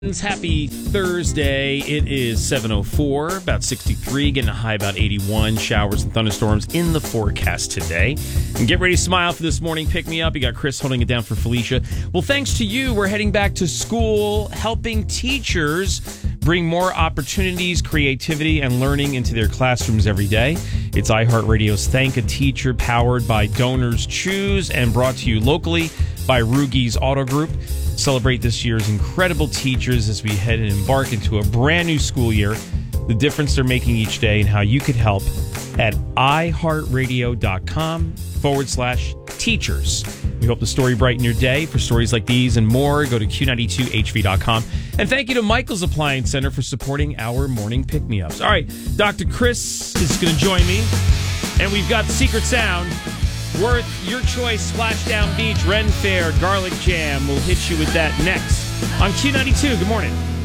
Happy Thursday. It is 7:04, about 63, getting a high about 81. Showers and thunderstorms in the forecast today. And get ready to smile for this morning. Pick me up. You got Chris holding it down for Felicia. Well, thanks to you, we're heading back to school, helping teachers bring more opportunities, creativity, and learning into their classrooms every day. It's iHeartRadio's Thank a Teacher, powered by Donors Choose and brought to you locally by Rugi's Auto Group. Celebrate this year's incredible teachers as we head and embark into a brand new school year, the difference they're making each day, and how you could help at iHeartRadio.com/teachers. We hope the story brighten your day. For stories like these and more, go to Q92HV.com. And thank you to Michael's Appliance Center for supporting our morning pick-me-ups. All right, Dr. Chris is going to join me, and we've got the secret sound. Worth your choice, Splashdown Beach, Ren Fair, Garlic Jam. We'll hit you with that next on Q92. Good morning.